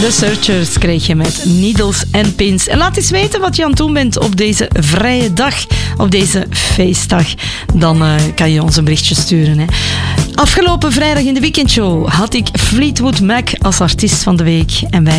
The Searchers kreeg je met Needles and Pins. En laat eens weten wat je aan het doen bent op deze vrije dag, op deze feestdag. Dan kan je ons een berichtje sturen. Hè. Afgelopen vrijdag in de weekendshow had ik Fleetwood Mac als artiest van de week. En wij